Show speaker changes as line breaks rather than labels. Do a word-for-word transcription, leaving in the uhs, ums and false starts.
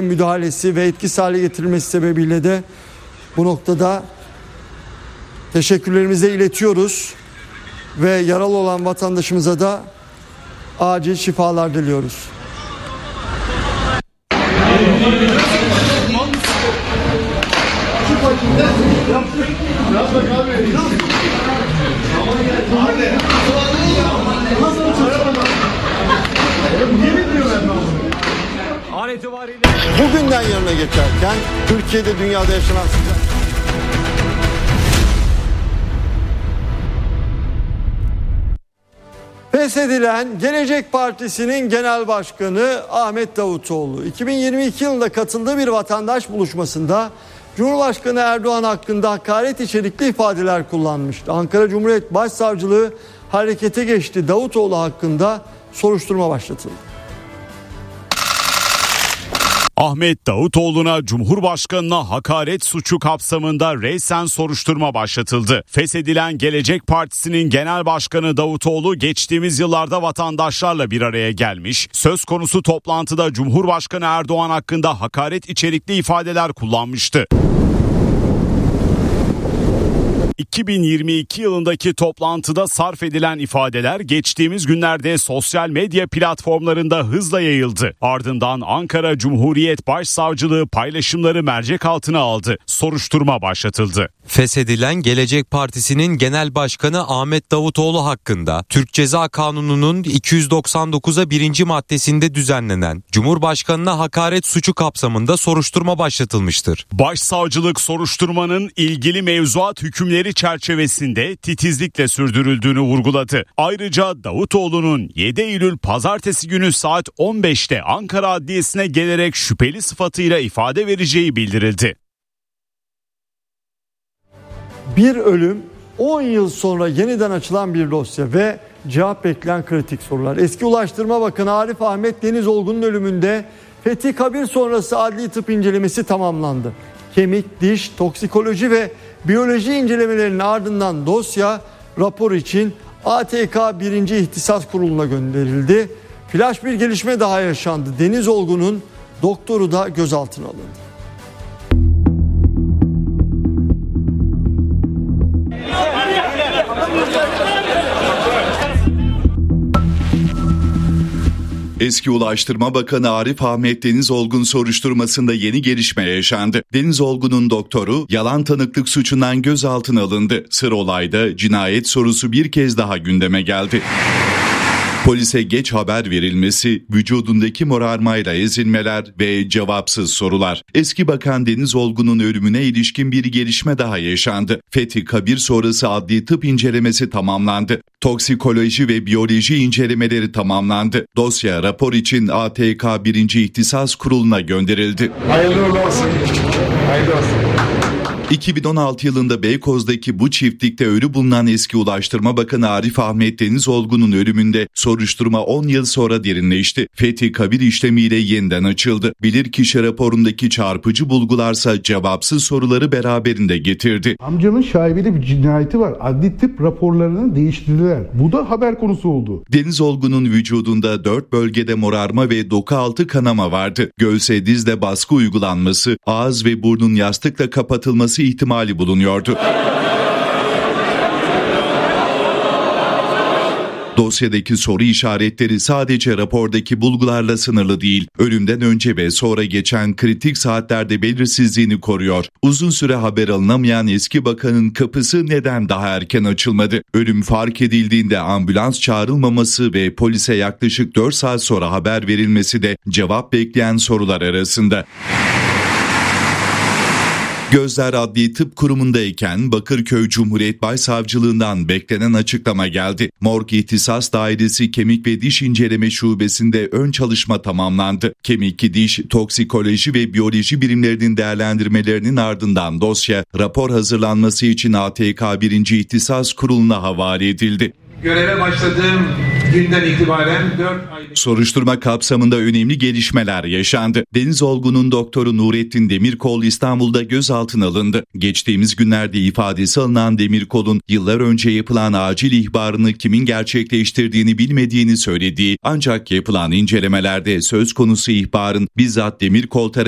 müdahalesi ve etkisiz hale getirilmesi sebebiyle de bu noktada teşekkürlerimizi iletiyoruz ve yaralı olan vatandaşımıza da acil şifalar diliyoruz. Bugünden yarına geçerken Türkiye'de, dünyada yaşanan sıcak feshedilen Gelecek Partisi'nin genel başkanı Ahmet Davutoğlu iki bin yirmi iki yılında katıldığı bir vatandaş buluşmasında Cumhurbaşkanı Erdoğan hakkında hakaret içerikli ifadeler kullanmıştı. Ankara Cumhuriyet Başsavcılığı harekete geçti. Davutoğlu hakkında soruşturma başlatıldı.
Ahmet Davutoğlu'na Cumhurbaşkanı'na hakaret suçu kapsamında reysen soruşturma başlatıldı. Feshedilen Gelecek Partisi'nin genel başkanı Davutoğlu geçtiğimiz yıllarda vatandaşlarla bir araya gelmiş. Söz konusu toplantıda Cumhurbaşkanı Erdoğan hakkında hakaret içerikli ifadeler kullanmıştı. iki bin yirmi iki yılındaki toplantıda sarf edilen ifadeler geçtiğimiz günlerde sosyal medya platformlarında hızla yayıldı. Ardından Ankara Cumhuriyet Başsavcılığı paylaşımları mercek altına aldı. Soruşturma başlatıldı.
Feshedilen Gelecek Partisi'nin genel başkanı Ahmet Davutoğlu hakkında Türk Ceza Kanunu'nun iki yüz doksan dokuza birinci maddesinde düzenlenen Cumhurbaşkanına hakaret suçu kapsamında soruşturma başlatılmıştır.
Başsavcılık soruşturmanın ilgili mevzuat hükümleri çerçevesinde titizlikle sürdürüldüğünü vurguladı. Ayrıca Davutoğlu'nun yedi Eylül Pazartesi günü saat on beşte Ankara Adliyesi'ne gelerek şüpheli sıfatıyla ifade vereceği bildirildi.
Bir ölüm, on yıl sonra yeniden açılan bir dosya ve cevap bekleyen kritik sorular. Eski Ulaştırma Bakanı Arif Ahmet Denizolgun'un ölümünde Fethi Kabir sonrası adli tıp incelemesi tamamlandı. Kemik, diş, toksikoloji ve biyoloji incelemelerinin ardından dosya rapor için A T K birinci İhtisas Kurulu'na gönderildi. Flash bir gelişme daha yaşandı. Denizolgun'un doktoru da gözaltına alındı.
Eski Ulaştırma Bakanı Arif Ahmet Denizolgun soruşturmasında yeni gelişme yaşandı. Denizolgun'un doktoru yalan tanıklık suçundan gözaltına alındı. Sır olayda cinayet sorusu bir kez daha gündeme geldi. Polise geç haber verilmesi, vücudundaki morarmayla ezilmeler ve cevapsız sorular. Eski Bakan Denizolgun'un ölümüne ilişkin bir gelişme daha yaşandı. Fethi Kabir sonrası adli tıp incelemesi tamamlandı. Toksikoloji ve biyoloji incelemeleri tamamlandı. Dosya rapor için A T K birinci İhtisas Kurulu'na gönderildi.
Hayırlı olsun. Hayırlı olsun.
iki bin on altı yılında Beykoz'daki bu çiftlikte ölü bulunan eski Ulaştırma Bakanı Arif Ahmet Denizolgun'un ölümünde soruşturma on yıl sonra derinleşti. Fethi Kabir işlemiyle yeniden açıldı. Bilirkişi raporundaki çarpıcı bulgularsa cevapsız soruları beraberinde getirdi.
Amcamın şaibeli bir cinayeti var. Adli tıp raporlarını değiştirdiler. Bu da haber konusu oldu.
Denizolgun'un vücudunda dört bölgede morarma ve doku altı kanama vardı. Göğse dizle baskı uygulanması, ağız ve burnun yastıkla kapatılması ihtimali bulunuyordu. Dosyadaki soru işaretleri sadece rapordaki bulgularla sınırlı değil. Ölümden önce ve sonra geçen kritik saatlerde belirsizliğini koruyor. Uzun süre haber alınamayan eski bakanın kapısı neden daha erken açılmadı? Ölüm fark edildiğinde ambulans çağrılmaması ve polise yaklaşık dört saat sonra haber verilmesi de cevap bekleyen sorular arasında. Gözler Adli Tıp Kurumu'ndayken Bakırköy Cumhuriyet Başsavcılığından beklenen açıklama geldi. Morg İhtisas Dairesi Kemik ve Diş İnceleme Şubesi'nde ön çalışma tamamlandı. Kemik, diş, toksikoloji ve biyoloji birimlerinin değerlendirmelerinin ardından dosya rapor hazırlanması için A T K birinci İhtisas Kurulu'na havale edildi.
Göreve başladığım günden itibaren dört aylık...
Soruşturma kapsamında önemli gelişmeler yaşandı. Denizolgun'un doktoru Nurettin Demirkol İstanbul'da gözaltına alındı. Geçtiğimiz günlerde ifadesi alınan Demirkol'un yıllar önce yapılan acil ihbarını kimin gerçekleştirdiğini bilmediğini söylediği, ancak yapılan incelemelerde söz konusu ihbarın bizzat Demirkol tarafından